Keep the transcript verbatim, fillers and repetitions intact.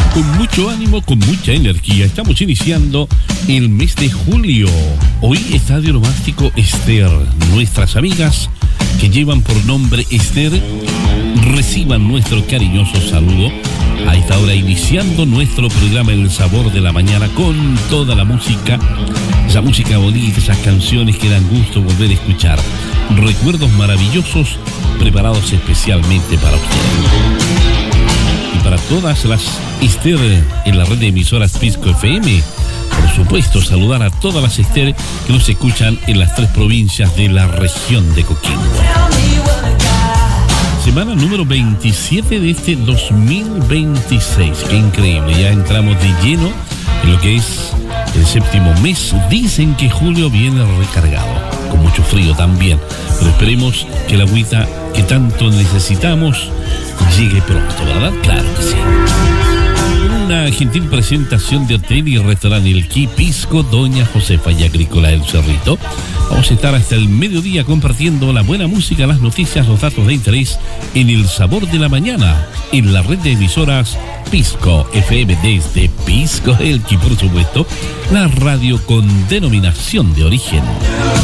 Con mucho ánimo, con mucha energía, estamos iniciando el mes de julio. Hoy Estadio Nomástico Ester. Nuestras amigas que llevan por nombre Ester reciban nuestro cariñoso saludo. A esta hora iniciando nuestro programa El Sabor de la Mañana con toda la música, esa música bonita, esas canciones que dan gusto volver a escuchar. Recuerdos maravillosos preparados especialmente para ustedes. Y para todas las Ester en la red de emisoras Pisco F M. Por supuesto, saludar a todas las Ester que nos escuchan en las tres provincias de la región de Coquimbo. Semana número veintisiete de este dos mil veintiséis. Qué increíble, ya entramos de lleno en lo que es el séptimo mes. Dicen que julio viene recargado, con mucho frío también, pero esperemos que la agüita que tanto necesitamos llegue pronto, ¿verdad? Claro que sí. Una gentil presentación de hotel y restaurante El Quí Pisco Doña Josefa y Agrícola del Cerrito. Vamos a estar hasta el mediodía compartiendo la buena música, las noticias, los datos de interés en El Sabor de la Mañana, en la red de emisoras Pisco F M desde Pisco El Quí, por supuesto, la radio con denominación de origen.